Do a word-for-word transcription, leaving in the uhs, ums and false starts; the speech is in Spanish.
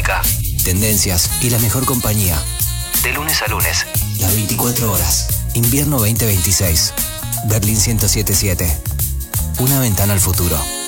música, tendencias y la mejor compañía. De lunes a lunes, las veinticuatro horas. Invierno veinte veintiséis. Berlín ciento siete punto siete. Una ventana al futuro.